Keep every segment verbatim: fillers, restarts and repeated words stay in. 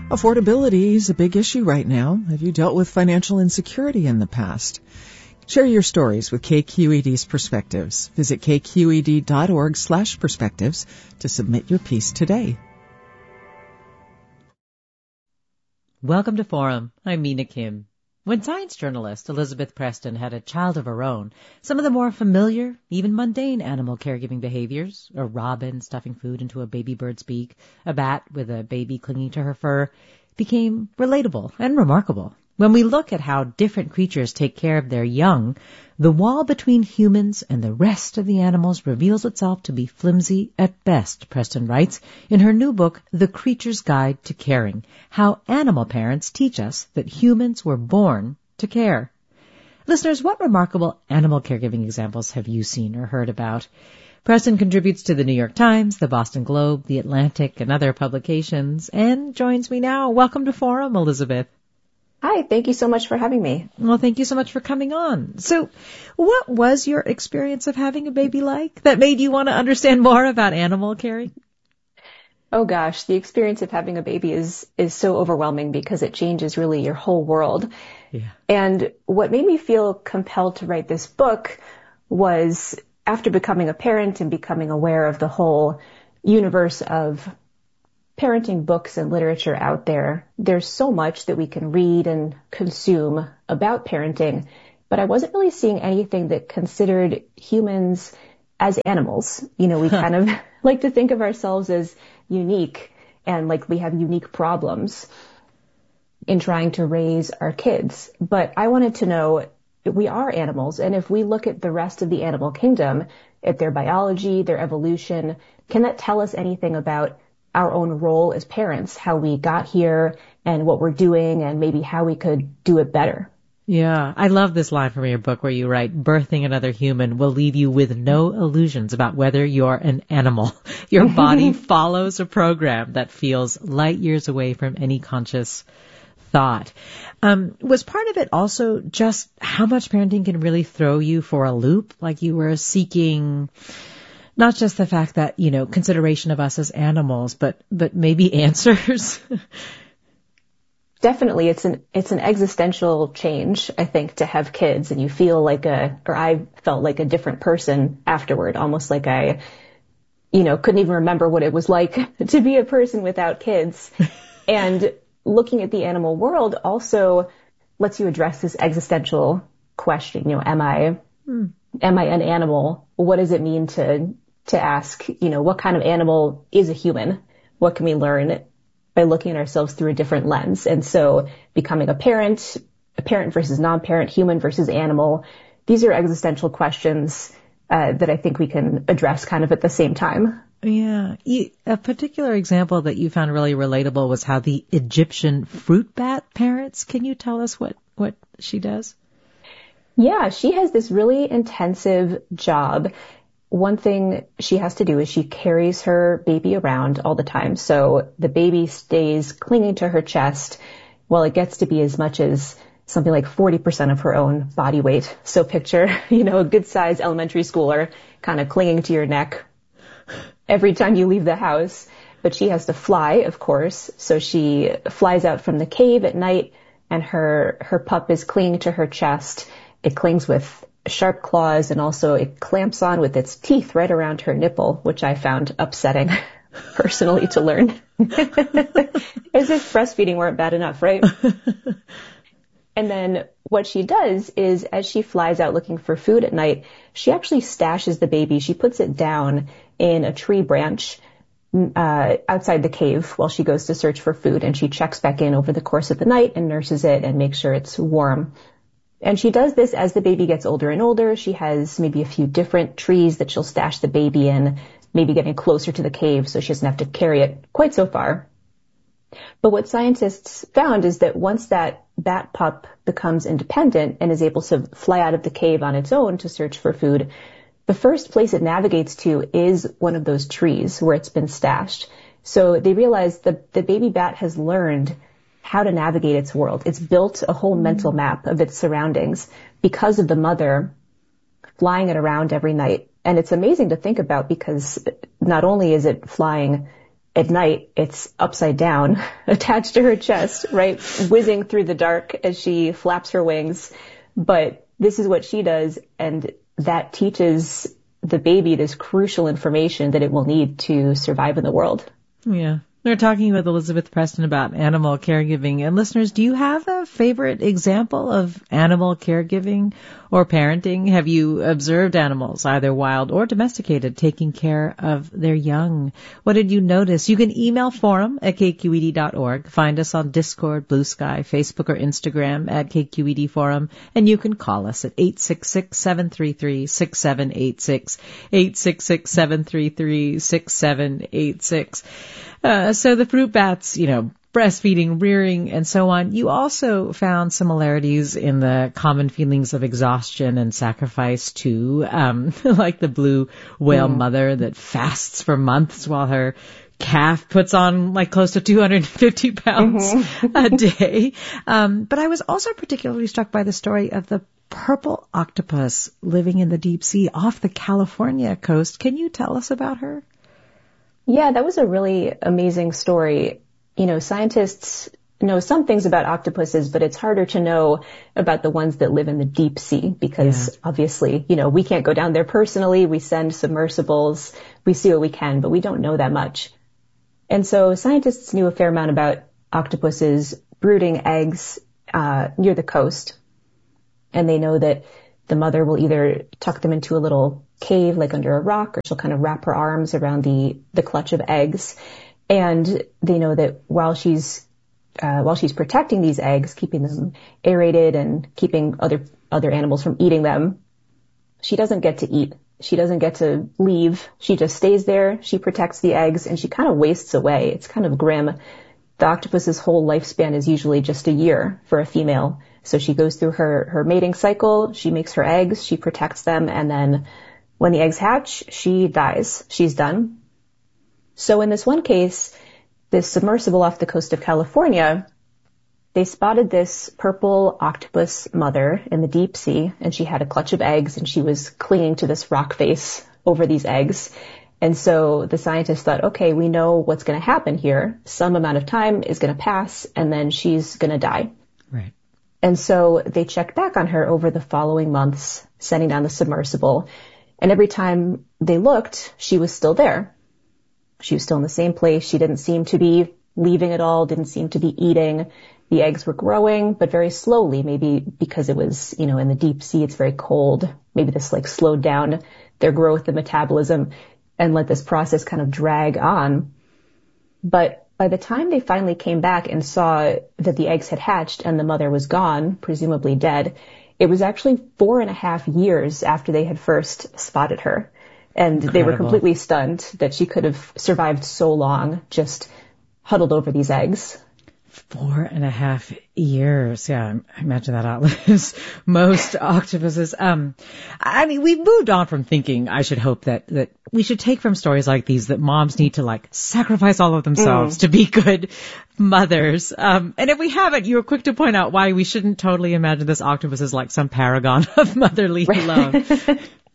Affordability is a big issue right now. Have you dealt with financial insecurity in the past? Share your stories with K Q E D's Perspectives. Visit kqed.org slash perspectives to submit your piece today. Welcome to Forum. I'm Mina Kim. When science journalist Elizabeth Preston had a child of her own, some of the more familiar, even mundane animal caregiving behaviors, a robin stuffing food into a baby bird's beak, a bat with a baby clinging to her fur, became relatable and remarkable. When we look at how different creatures take care of their young, the wall between humans and the rest of the animals reveals itself to be flimsy at best, Preston writes in her new book, The Creature's Guide to Caring, How Animal Parents Teach Us That Humans Were Born to Care. Listeners, what remarkable animal caregiving examples have you seen or heard about? Preston contributes to the New York Times, the Boston Globe, the Atlantic, and other publications, and joins me now. Welcome to Forum, Elizabeth. Hi, thank you so much for having me. Well, thank you so much for coming on. So, what was your experience of having a baby like that made you want to understand more about animal caring? Oh gosh, the experience of having a baby is is so overwhelming because it changes really your whole world. Yeah. And what made me feel compelled to write this book was after becoming a parent and becoming aware of the whole universe of parenting books and literature out there, there's so much that we can read and consume about parenting, but I wasn't really seeing anything that considered humans as animals. You know, we kind of like to think of ourselves as unique and like we have unique problems in trying to raise our kids. But I wanted to know that we are animals, and if we look at the rest of the animal kingdom, at their biology, their evolution, can that tell us anything about our own role as parents, how we got here and what we're doing and maybe how we could do it better? Yeah, I love this line from your book where you write, birthing another human will leave you with no illusions about whether you're an animal. Your body follows a program that feels light years away from any conscious thought. Um, was part of it also just how much parenting can really throw you for a loop? Like you were seeking not just the fact that, you know, consideration of us as animals, but, but maybe answers. Definitely. It's an, it's an existential change, I think, to have kids, and you feel like a, or I felt like a different person afterward, almost like I, you know, couldn't even remember what it was like to be a person without kids. And looking at the animal world also lets you address this existential question, you know, am I, mm. am I an animal? What does it mean to, to ask, you know, what kind of animal is a human? What can we learn by looking at ourselves through a different lens? And so becoming a parent, a parent versus non-parent, human versus animal, these are existential questions uh, that I think we can address kind of at the same time. Yeah. You, a particular example that you found really relatable was how the Egyptian fruit bat parents. Can you tell us what, what she does? Yeah, she has this really intensive job. One thing she has to do is she carries her baby around all the time. So the baby stays clinging to her chest. Well, it gets to be as much as something like forty percent of her own body weight. So picture, you know, a good sized elementary schooler kind of clinging to your neck every time you leave the house. But she has to fly, of course. So she flies out from the cave at night, and her, her pup is clinging to her chest. It clings with sharp claws, and also it clamps on with its teeth right around her nipple, which I found upsetting personally to learn. As if breastfeeding weren't bad enough, right? And then what she does is, as she flies out looking for food at night, she actually stashes the baby. She puts it down in a tree branch uh, outside the cave while she goes to search for food, and she checks back in over the course of the night and nurses it and makes sure it's warm. And she does this as the baby gets older and older. She has maybe a few different trees that she'll stash the baby in, maybe getting closer to the cave so she doesn't have to carry it quite so far. But what scientists found is that once that bat pup becomes independent and is able to fly out of the cave on its own to search for food, the first place it navigates to is one of those trees where it's been stashed. So they realized that the baby bat has learned how to navigate its world. It's built a whole mental map of its surroundings because of the mother flying it around every night. And it's amazing to think about because not only is it flying at night, it's upside down, attached to her chest, right, whizzing through the dark as she flaps her wings. But this is what she does, and that teaches the baby this crucial information that it will need to survive in the world. Yeah. We're talking with Elizabeth Preston about animal caregiving. And listeners, do you have a favorite example of animal caregiving or parenting? Have you observed animals, either wild or domesticated, taking care of their young? What did you notice? You can email forum at k q e d dot org. Find us on Discord, Blue Sky, Facebook, or Instagram at K Q E D Forum. And you can call us at eight six six, seven three three, six seven eight six, eight six six, seven three three, six seven eight six. Uh, so the fruit bats, you know, breastfeeding, rearing, and so on. You also found similarities in the common feelings of exhaustion and sacrifice too, um, like the blue whale mm. mother that fasts for months while her calf puts on like close to two hundred fifty pounds mm-hmm. a day. Um, but I was also particularly struck by the story of the purple octopus living in the deep sea off the California coast. Can you tell us about her? Yeah, that was a really amazing story. You know, scientists know some things about octopuses, but it's harder to know about the ones that live in the deep sea because yeah. obviously, you know, we can't go down there personally. We send submersibles. We see what we can, but we don't know that much. And so scientists knew a fair amount about octopuses brooding eggs uh, near the coast. And they know that the mother will either tuck them into a little cave, like under a rock, or she'll kind of wrap her arms around the, the clutch of eggs. And they know that while she's, uh, while she's protecting these eggs, keeping them aerated and keeping other, other animals from eating them, she doesn't get to eat. She doesn't get to leave. She just stays there. She protects the eggs and she kind of wastes away. It's kind of grim. The octopus's whole lifespan is usually just a year for a female. So she goes through her, her mating cycle. She makes her eggs. She protects them. And then when the eggs hatch, she dies. She's done. So in this one case, this submersible off the coast of California, they spotted this purple octopus mother in the deep sea, and she had a clutch of eggs, and she was clinging to this rock face over these eggs. And so the scientists thought, okay, we know what's going to happen here. Some amount of time is going to pass, and then she's going to die. Right. And so they checked back on her over the following months, sending down the submersible. And every time they looked, she was still there. She was still in the same place. She didn't seem to be leaving at all, didn't seem to be eating. The eggs were growing, but very slowly, maybe because it was, you know, in the deep sea, it's very cold. Maybe this like slowed down their growth and metabolism and let this process kind of drag on. But by the time they finally came back and saw that the eggs had hatched and the mother was gone, presumably dead, it was actually four and a half years after they had first spotted her. And Incredible. They were completely stunned that she could have survived so long, just huddled over these eggs. Four and a half years. Yeah, I imagine that outlives most octopuses. Um, I mean, we've moved on from thinking, I should hope that, that we should take from stories like these that moms need to like sacrifice all of themselves mm. to be good mothers. Um, and if we haven't, you were quick to point out why we shouldn't totally imagine this octopus as like some paragon of motherly right. love.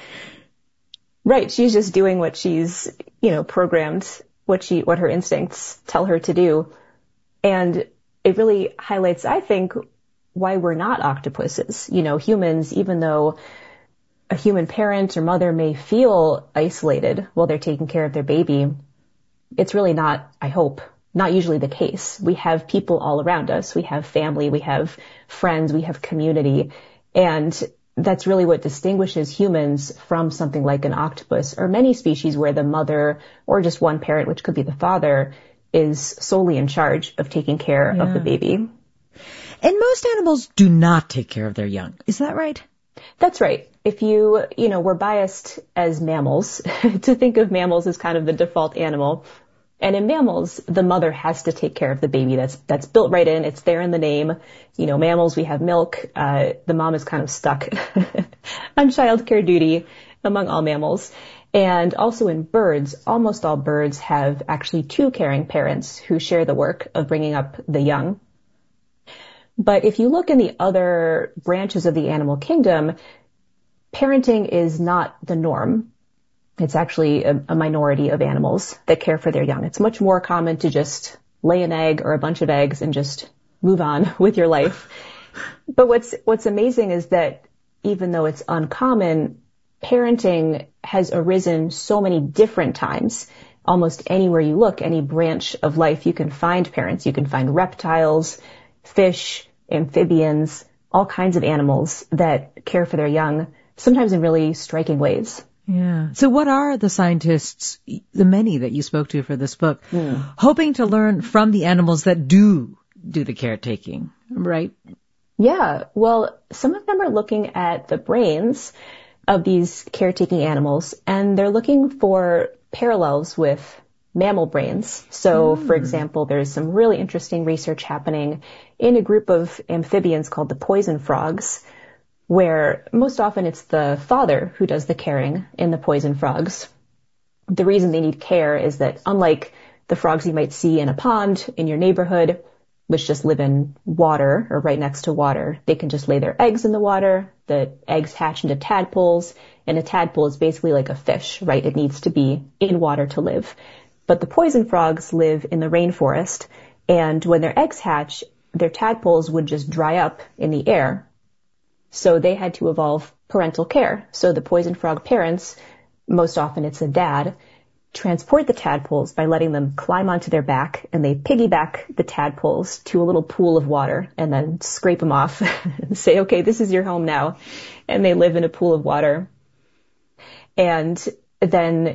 Right. She's just doing what she's, you know, programmed, what she, what her instincts tell her to do. And it really highlights, I think, why we're not octopuses. You know, humans, even though a human parent or mother may feel isolated while they're taking care of their baby, it's really not, I hope, not usually the case. We have people all around us. We have family, we have friends, we have community. And that's really what distinguishes humans from something like an octopus or many species where the mother or just one parent, which could be the father, is solely in charge of taking care yeah. of the baby. And most animals do not take care of their young. Is that right? That's right. If you, you know, we're biased as mammals to think of mammals as kind of the default animal. And in mammals, the mother has to take care of the baby. That's, that's built right in. It's there in the name. You know, mammals, we have milk. Uh, the mom is kind of stuck on childcare duty among all mammals. And also in birds, almost all birds have actually two caring parents who share the work of bringing up the young. But if you look in the other branches of the animal kingdom, parenting is not the norm. It's actually a, a minority of animals that care for their young. It's much more common to just lay an egg or a bunch of eggs and just move on with your life. But what's what's amazing is that even though it's uncommon, parenting has arisen so many different times. Almost anywhere you look, any branch of life, you can find parents. You can find reptiles, fish, amphibians, all kinds of animals that care for their young, sometimes in really striking ways. Yeah. So what are the scientists, the many that you spoke to for this book, mm. hoping to learn from the animals that do do the caretaking, right? Yeah. Well, some of them are looking at the brains of these caretaking animals, and they're looking for parallels with mammal brains. So, mm. for example, there's some really interesting research happening in a group of amphibians called the poison frogs, where most often it's the father who does the caring in the poison frogs. The reason they need care is that unlike the frogs you might see in a pond in your neighborhood, which just live in water or right next to water, they can just lay their eggs in the water. The eggs hatch into tadpoles, and a tadpole is basically like a fish, right? It needs to be in water to live. But the poison frogs live in the rainforest, and when their eggs hatch, their tadpoles would just dry up in the air. So they had to evolve parental care. So the poison frog parents, most often it's a dad, transport the tadpoles by letting them climb onto their back, and they piggyback the tadpoles to a little pool of water and then scrape them off and say, okay, this is your home now. And they live in a pool of water. And then